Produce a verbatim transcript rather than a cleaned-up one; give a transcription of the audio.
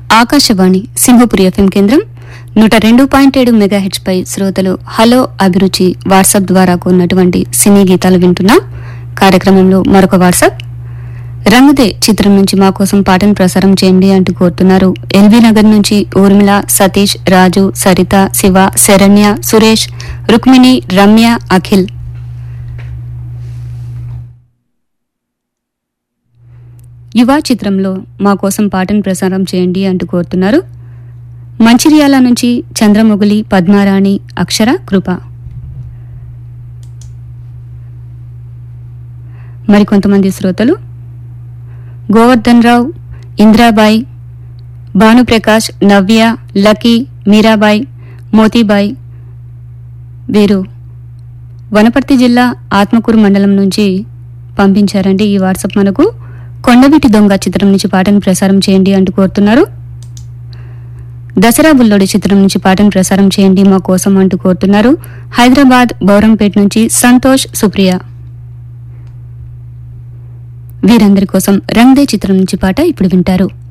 Akashvani Simhapuri FM కేంద్రం నూట రెండు పాయింట్ ఏడు మెగాహెచ్ పై శ్రోతలు హలో అభిరుచి వాట్సాప్ ద్వారా కొన్నటువంటి సినీ గీతాలు వింటున్నాం. కార్యక్రమంలో మరొక వాట్సాప్, రంగుదే చిత్రం నుంచి మా కోసం పాటను ప్రసారం చేయండి అంటూ కోరుతున్నారు. ఎల్బీ నగర్ నుంచి ఊర్మిళ, సతీష్, రాజు, సరిత, శివ, శరణ్య, సురేష్, రుక్మిణి, రమ్య, అఖిల్. యువ చిత్రంలో మా కోసం పాటను ప్రసారం చేయండి అంటూ కోరుతున్నారు. మంచిర్యాల నుంచి చంద్రమొగులి, పద్మారాణి, అక్షర, కృప. మరికొంతమంది శ్రోతలు గోవర్ధన్ రావు, ఇంద్రాబాయి, భానుప్రకాష్, నవ్య, లక్కీ, మీరాబాయి, మోతీబాయి వీరు వనపర్తి జిల్లా ఆత్మకూరు మండలం నుంచి పంపించారండి ఈ వాట్సాప్ మనకు. కొండవీటి దొంగ చిత్రం నుంచి పాటను ప్రసారం చేయండి అంటూ కోరుతున్నారు. దసరా బుల్లోడి చిత్రం నుంచి పాటను ప్రసారం చేయండి మా కోసం అంటూ కోరుతున్నారు. హైదరాబాద్ బౌరంపేట నుంచి సంతోష్, సుప్రియ. వీరందరి కోసం రంగ్దే చిత్రం నుంచి పాట ఇప్పుడు వింటారు.